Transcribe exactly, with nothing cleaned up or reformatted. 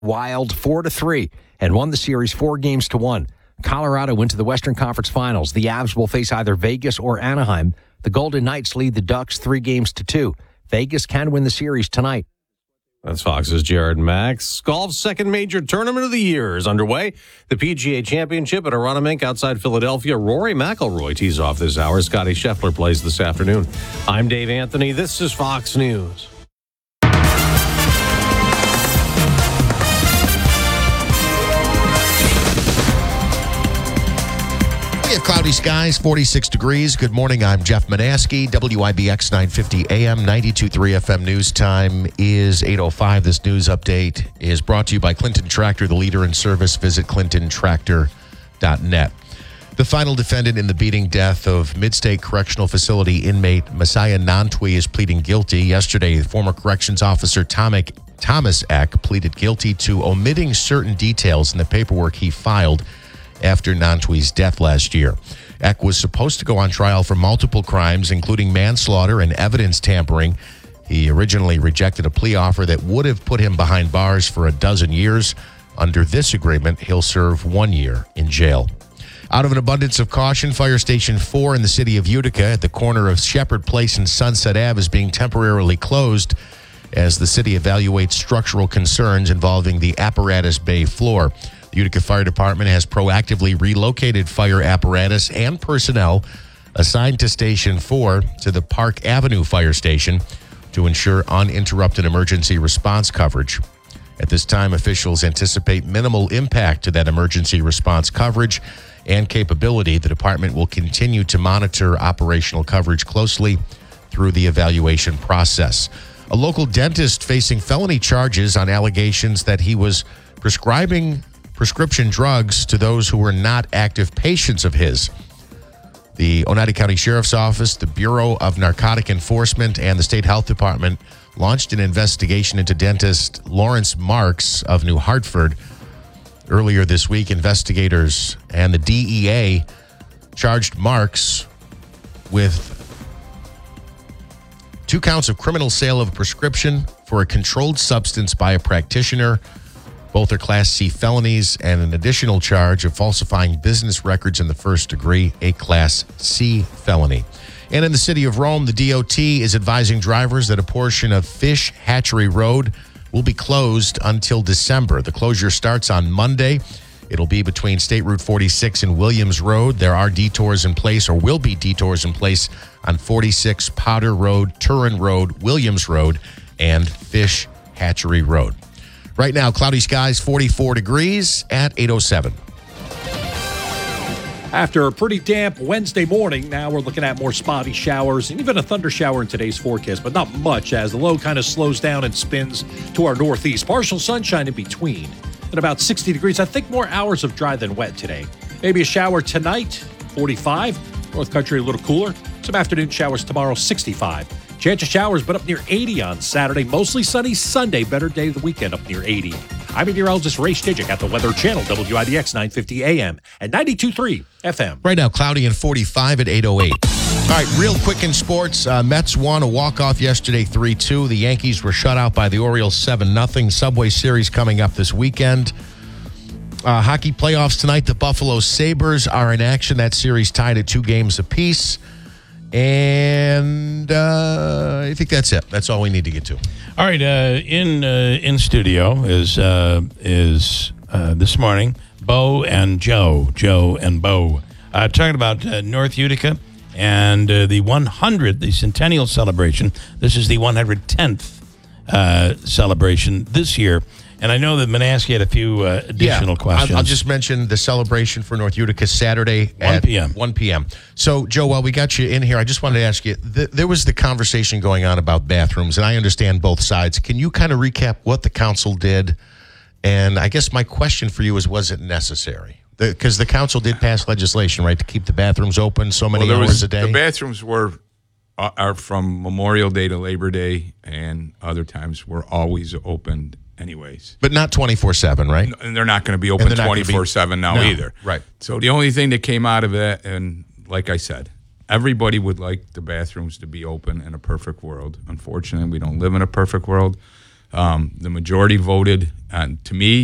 Wild four to three and won the series four games to one. Colorado went to the Western Conference Finals. The Avs will face either Vegas or Anaheim. The Golden Knights lead the Ducks three games to two. Vegas can win the series tonight. That's Fox's Jared Max. Golf's second major tournament of the year is underway. The P G A Championship at Aronimink outside Philadelphia. Rory McIlroy tees off this hour. Scotty Scheffler plays this afternoon. I'm Dave Anthony. This is Fox News. We have cloudy skies, forty-six degrees. Good morning. I'm Jeff Manaski. W I B X nine fifty A M, ninety-two point three F M news time is eight oh five. This news update is brought to you by Clinton Tractor, the leader in service. Visit clinton tractor dot net. The final defendant in the beating death of Midstate Correctional Facility inmate Messiah Nantwi is pleading guilty. Yesterday, former corrections officer Tomic, Thomas Eck pleaded guilty to omitting certain details in the paperwork he filed after Nantwi's death last year. Eck was supposed to go on trial for multiple crimes, including manslaughter and evidence tampering. He originally rejected a plea offer that would have put him behind bars for a dozen years. Under this agreement, he'll serve one year in jail. Out of an abundance of caution, Fire Station four in the city of Utica at the corner of Shepherd Place and Sunset Avenue is being temporarily closed as the city evaluates structural concerns involving the apparatus bay floor. The Utica Fire Department has proactively relocated fire apparatus and personnel assigned to Station four to the Park Avenue Fire Station to ensure uninterrupted emergency response coverage. At this time, officials anticipate minimal impact to that emergency response coverage and capability. The department will continue to monitor operational coverage closely through the evaluation process. A local dentist facing felony charges on allegations that he was prescribing prescription drugs to those who were not active patients of his. The Oneida County Sheriff's Office, the Bureau of Narcotic Enforcement, and the State Health Department launched an investigation into dentist Lawrence Marks of New Hartford. Earlier this week, investigators and the D E A charged Marks with two counts of criminal sale of a prescription for a controlled substance by a practitioner. Both are Class C felonies, and an additional charge of falsifying business records in the first degree, a Class C felony. And in the city of Rome, the D O T is advising drivers that a portion of Fish Hatchery Road will be closed until December. The closure starts on Monday. It'll be between State Route forty-six and Williams Road. There are detours in place, or will be detours in place, on forty-six, Potter Road, Turin Road, Williams Road, and Fish Hatchery Road. Right now, cloudy skies, forty-four degrees at eight oh seven. After a pretty damp Wednesday morning, now we're looking at more spotty showers and even a thunder shower in today's forecast, but not much as the low kind of slows down and spins to our northeast. Partial sunshine in between at about sixty degrees. I think more hours of dry than wet today. Maybe a shower tonight, forty-five. North Country a little cooler. Some afternoon showers tomorrow, sixty-five. Chance of showers, but up near eighty on Saturday. Mostly sunny Sunday. Better day of the weekend, up near eighty. I'm meteorologist Ray Stijik at the Weather Channel, W I D X nine fifty A M and ninety-two point three F M. Right now, cloudy and forty-five at eight oh eight. All right, real quick in sports. Uh, Mets won a walk-off yesterday, three two. The Yankees were shut out by the Orioles, seven nothing. Subway Series coming up this weekend. Uh, hockey playoffs tonight. The Buffalo Sabres are in action. That series tied at two games apiece. And uh, I think that's it. That's all we need to get to. All right. Uh, in uh, in studio is uh, is uh, this morning Bo and Joe, Joe and Bo, uh, talking about uh, North Utica and uh, the one hundredth, the centennial celebration. This is the one hundred tenth uh, celebration this year. And I know that Manaski had a few uh, additional yeah, questions. I'll, I'll just mention the celebration for North Utica Saturday one at p.m. one p.m. So, Joe, while we got you in here, I just wanted to ask you, th- there was the conversation going on about bathrooms, and I understand both sides. Can you kind of recap what the council did? And I guess my question for you is, was it necessary? Because the, the council did pass legislation, right, to keep the bathrooms open so many well, hours was, a day? The bathrooms were uh, are from Memorial Day to Labor Day, and other times were always open anyways. But not twenty-four seven, right? And they're not going to be open twenty-four seven now no, either. Right. So the only thing that came out of it, and like I said, everybody would like the bathrooms to be open in a perfect world. Unfortunately, we don't live in a perfect world. Um, the majority voted, and to me,